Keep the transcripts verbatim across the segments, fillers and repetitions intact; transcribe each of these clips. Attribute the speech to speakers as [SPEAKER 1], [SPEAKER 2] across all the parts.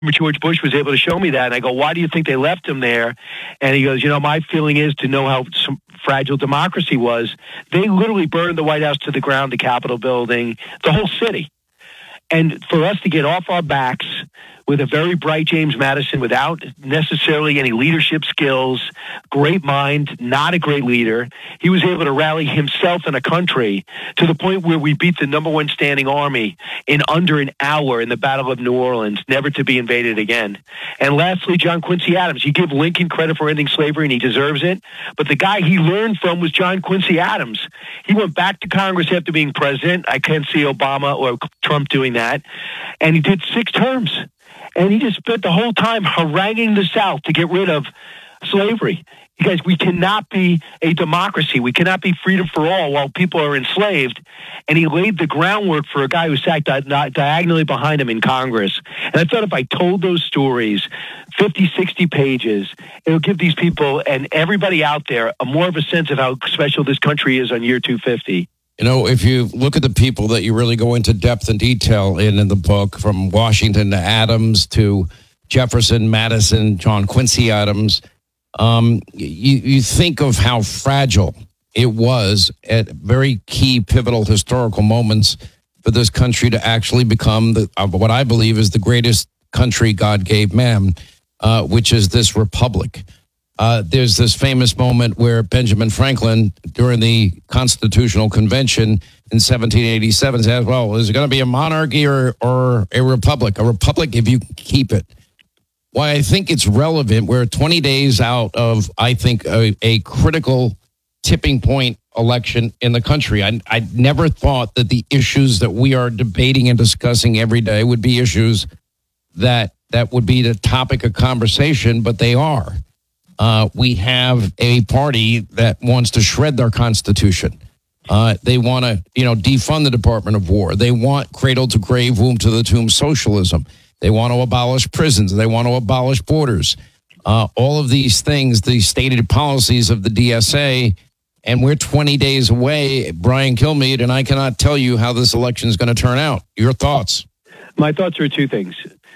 [SPEAKER 1] George Bush was able to show me that. And I go, why do you think they left him there? And he goes, you know, my feeling is to know how fragile democracy was. They literally burned the White House to the ground, the Capitol building, the whole city. And for us to get off our backs with a very bright James Madison without necessarily any leadership skills, great mind, not a great leader, he was able to rally himself and a country to the point where we beat the number one standing army in under an hour in the Battle of New Orleans, never to be invaded again. And lastly, John Quincy Adams. You give Lincoln credit for ending slavery, and he deserves it. But the guy he learned from was John Quincy Adams. He went back to Congress after being president. I can't see Obama or Trump doing that. And he did six terms. And he just spent the whole time haranguing the South to get rid of slavery. You guys, we cannot be a democracy. We cannot be freedom for all while people are enslaved. And he laid the groundwork for a guy who sat di- di- diagonally behind him in Congress. And I thought if I told those stories, fifty, sixty pages, it would give these people and everybody out there a more of a sense of how special this country is on year two fifty.
[SPEAKER 2] You know, if you look at the people that you really go into depth and detail in, in the book, from Washington to Adams to Jefferson, Madison, John Quincy Adams, um, you, you think of how fragile it was at very key, pivotal historical moments for this country to actually become the, uh, what I believe is the greatest country God gave man, uh, which is this republic. Uh, there's this famous moment where Benjamin Franklin, during the Constitutional Convention in seventeen eighty-seven, says, well, is it going to be a monarchy or, or a republic? A republic if you keep it. Why I think it's relevant, we're twenty days out of, I think, a, a critical tipping point election in the country. I, I never thought that the issues that we are debating and discussing every day would be issues that that would be the topic of conversation, but they are. Uh, we have a party that wants to shred their Constitution. Uh, they want to, you know, defund the Department of War. They want cradle to grave, womb to the tomb socialism. They want to abolish prisons. They want to abolish borders. Uh, all of these things, the stated policies of the D S A, and we're twenty days away, Brian Kilmeade, and I cannot tell you how this election is going to turn out. Your thoughts?
[SPEAKER 1] My thoughts are two things.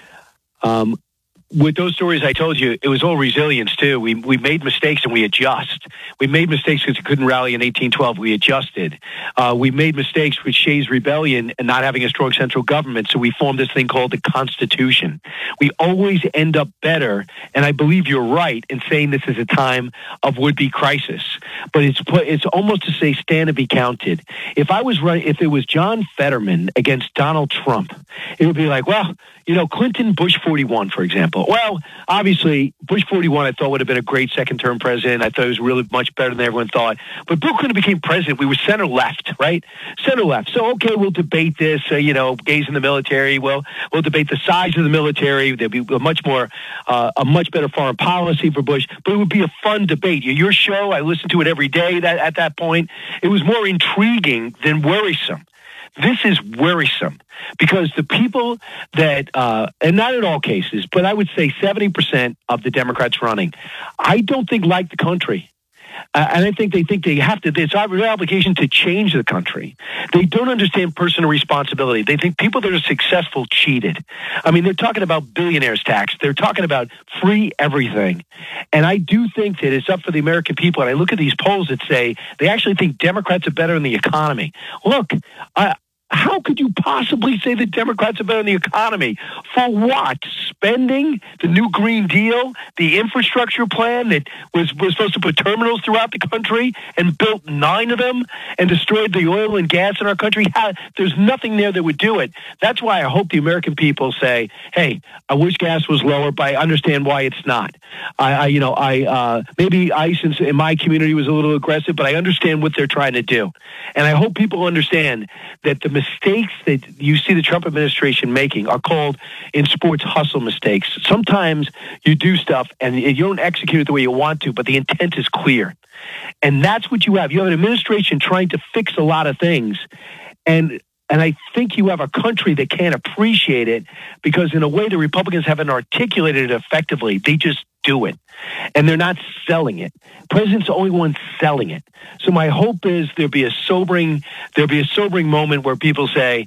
[SPEAKER 1] Um, With those stories I told you, it was all resilience, too. We we made mistakes and we adjust. We made mistakes because we couldn't rally in eighteen twelve. We adjusted. Uh, we made mistakes with Shays' Rebellion and not having a strong central government, so we formed this thing called the Constitution. We always end up better, and I believe you're right in saying this is a time of would-be crisis. But it's it's almost to say stand and be counted. If I was running, if it was John Fetterman against Donald Trump, it would be like, well, you know, Clinton, Bush forty-one, for example. Well, obviously, Bush forty-one, I thought would have been a great second-term president. I thought he was really much better than everyone thought. But Bill Clinton became president. We were center-left, right? Center-left. So, okay, we'll debate this, uh, you know, gays in the military. Well, we'll debate the size of the military. There'd be a much more, uh, a much better foreign policy for Bush. But it would be a fun debate. Your show, I listened to it every day that, at that point. It was more intriguing than worrisome. This is worrisome because the people that, uh, and not in all cases, but I would say seventy percent of the Democrats running, I don't think like the country. Uh, and I think they think they have to, it's our obligation to change the country. They don't understand personal responsibility. They think people that are successful cheated. I mean, they're talking about billionaires tax. They're talking about free everything. And I do think that it's up for the American people. And I look at these polls that say they actually think Democrats are better in the economy. Look, I, how could you possibly say the Democrats are better in the economy? For what? Spending? The new Green Deal? The infrastructure plan that was, was supposed to put terminals throughout the country and built nine of them and destroyed the oil and gas in our country? How, there's nothing there that would do it. That's why I hope the American people say, hey, I wish gas was lower, but I understand why it's not. I, I you know, I uh, maybe ICE in, in my community was a little aggressive, but I understand what they're trying to do. And I hope people understand that the mistakes that you see the Trump administration making are called in sports hustle mistakes. Sometimes you do stuff and you don't execute it the way you want to, but the intent is clear. And that's what you have. You have an administration trying to fix a lot of things. And and I think you have a country that can't appreciate it because in a way the Republicans haven't articulated it effectively. They just do it. And they're not selling it. President's the only one selling it. So my hope is there'll be a sobering, there'll be a sobering moment where people say,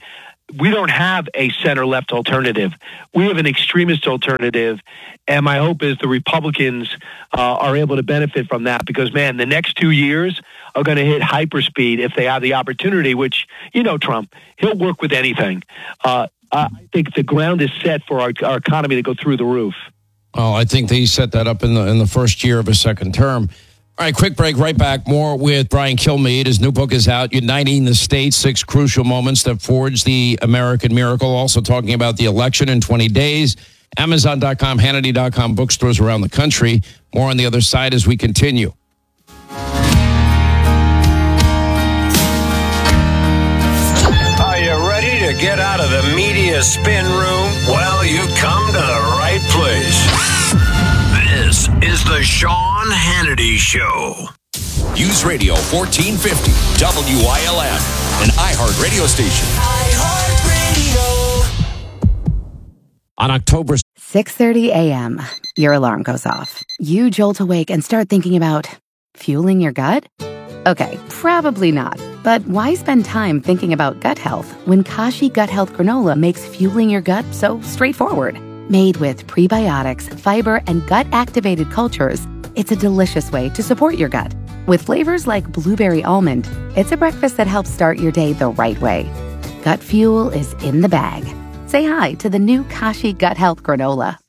[SPEAKER 1] we don't have a center-left alternative. We have an extremist alternative, and my hope is the Republicans uh, are able to benefit from that because, man, the next two years are going to hit hyperspeed if they have the opportunity, which, you know, Trump, he'll work with anything. Uh, I think the ground is set for our, our economy to go through the roof.
[SPEAKER 2] Oh, I think they set that up in the in the first year of his second term. All right, quick break, right back. More with Brian Kilmeade. His new book is out, Uniting the States, Six Crucial Moments That Forged the American Miracle. Also talking about the election in twenty days. Amazon dot com, Hannity dot com, bookstores around the country. More on the other side as we continue.
[SPEAKER 3] Are you ready to get out of the media spin room? Well, you've come to the right place. This is the Sean Hannity Show.
[SPEAKER 4] News Radio fourteen fifty, W I L M, an iHeart radio station.
[SPEAKER 5] iHeart Radio.
[SPEAKER 2] On October
[SPEAKER 6] six thirty a.m., your alarm goes off. You jolt awake and start thinking about fueling your gut? Okay, probably not. But why spend time thinking about gut health when Kashi Gut Health Granola makes fueling your gut so straightforward? Made with prebiotics, fiber, and gut-activated cultures, it's a delicious way to support your gut. With flavors like blueberry almond, it's a breakfast that helps start your day the right way. Gut fuel is in the bag. Say hi to the new Kashi Gut Health Granola.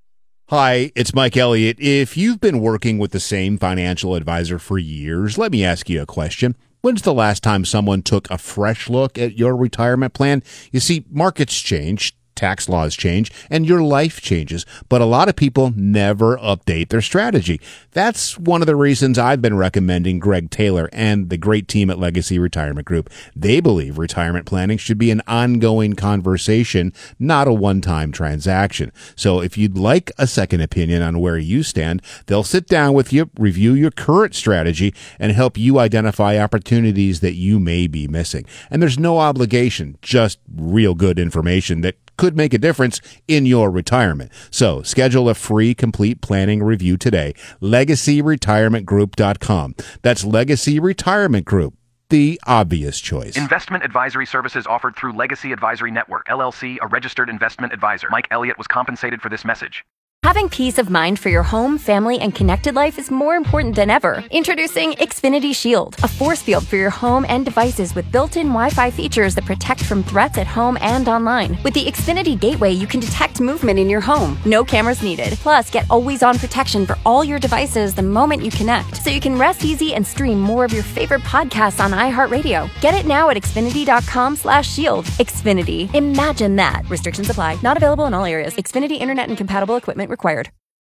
[SPEAKER 7] Hi, it's Mike Elliott. If you've been working with the same financial advisor for years, let me ask you a question. When's the last time someone took a fresh look at your retirement plan? You see, markets change, tax laws change, and your life changes, but a lot of people never update their strategy. That's one of the reasons I've been recommending Greg Taylor and the great team at Legacy Retirement Group. They believe retirement planning should be an ongoing conversation, not a one-time transaction. So if you'd like a second opinion on where you stand, they'll sit down with you, review your current strategy, and help you identify opportunities that you may be missing. And there's no obligation, just real good information that could make a difference in your retirement. So schedule a free complete planning review today. legacy retirement group dot com. That's Legacy Retirement Group, the obvious choice.
[SPEAKER 8] Investment advisory services offered through Legacy Advisory Network, L L C, a registered investment advisor. Mike Elliott was compensated for this message.
[SPEAKER 9] Having peace of mind for your home, family, and connected life is more important than ever. Introducing Xfinity Shield, a force field for your home and devices with built-in Wi-Fi features that protect from threats at home and online. With the Xfinity Gateway, you can detect movement in your home. No cameras needed. Plus, get always-on protection for all your devices the moment you connect, so you can rest easy and stream more of your favorite podcasts on iHeartRadio. Get it now at Xfinity dot com slash shield. Xfinity. Imagine that. Restrictions apply. Not available in all areas. Xfinity Internet and compatible equipment required.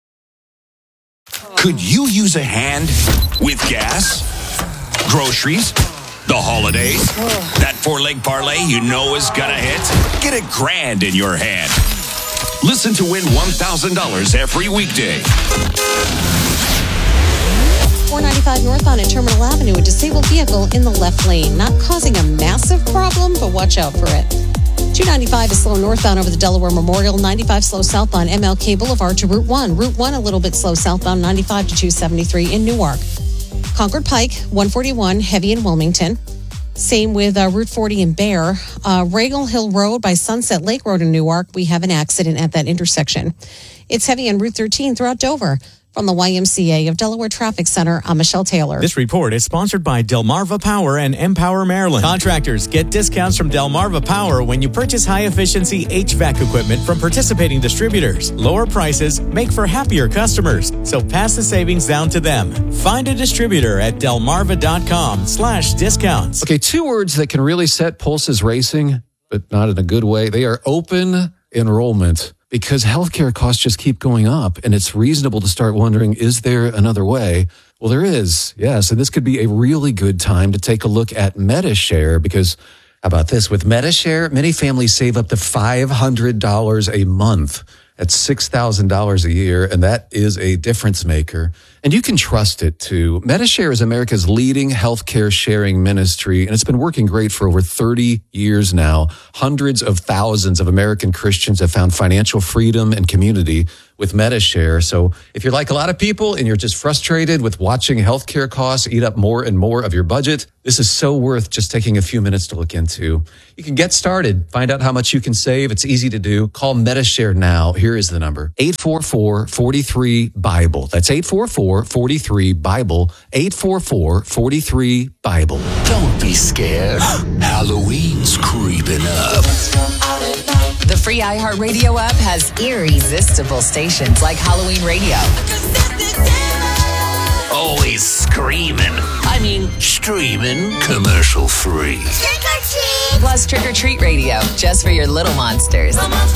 [SPEAKER 4] Could you use a hand with gas, groceries, the holidays? That four-leg parlay you know is gonna hit? Get a grand in your hand. Listen to win one thousand dollars every weekday.
[SPEAKER 10] four ninety-five northbound at Terminal Avenue, a disabled vehicle in the left lane. Not causing a massive problem, but watch out for it. two ninety-five is slow northbound over the Delaware Memorial. ninety-five slow southbound M L K Boulevard to Route one. Route one a little bit slow southbound ninety-five to two seventy-three in Newark. Concord Pike, one forty-one, heavy in Wilmington. Same with uh, Route forty in Bear. Uh, Regal Hill Road by Sunset Lake Road in Newark. We have an accident at that intersection. It's heavy on Route thirteen throughout Dover. From the Y M C A of Delaware Traffic Center, I'm Michelle Taylor.
[SPEAKER 11] This report is sponsored by Delmarva Power and Empower Maryland. Contractors get discounts from Delmarva Power when you purchase high-efficiency H V A C equipment from participating distributors. Lower prices make for happier customers, so pass the savings down to them. Find a distributor at delmarva.com slash discounts.
[SPEAKER 12] Okay, two words that can really set pulses racing, but not in a good way. They are open enrollment. Because healthcare costs just keep going up, and it's reasonable to start wondering, is there another way? Well, there is, yes, and this could be a really good time to take a look at MediShare, because how about this? With MediShare, many families save up to five hundred dollars a month. That's six thousand dollars a year, and that is a difference maker. And you can trust it, too. MediShare is America's leading healthcare sharing ministry, and it's been working great for over thirty years now. Hundreds of thousands of American Christians have found financial freedom and community with MediShare. So if you're like a lot of people and you're just frustrated with watching healthcare costs eat up more and more of your budget, this is so worth just taking a few minutes to look into. You can get started, find out how much you can save. It's easy to do. Call MediShare now. Here is the number, eight four four, four three, BIBLE. That's eight four four, four three, BIBLE, eight four four, four three, BIBLE.
[SPEAKER 3] Don't be scared. Halloween's creeping up.
[SPEAKER 5] The free iHeartRadio app has irresistible stations like Halloween Radio.
[SPEAKER 3] Always screaming. I mean, streaming commercial free.
[SPEAKER 5] Plus Trick or Treat Radio, just for your little monsters.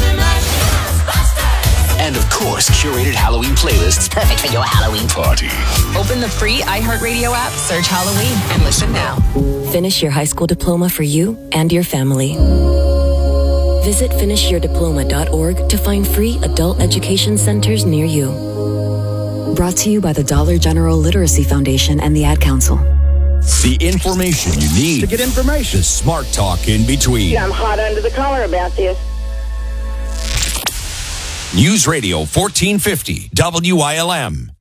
[SPEAKER 3] And of course, curated Halloween playlists perfect for your Halloween party.
[SPEAKER 5] Open the free iHeartRadio app, search Halloween, and listen now.
[SPEAKER 13] Finish your high school diploma for you and your family. Visit finish your diploma dot org to find free adult education centers near you. Brought to you by the Dollar General Literacy Foundation and the Ad Council.
[SPEAKER 4] The information you need to get information. The smart talk in between.
[SPEAKER 14] Yeah, I'm hot under the collar about this.
[SPEAKER 4] News Radio fourteen fifty W I L M.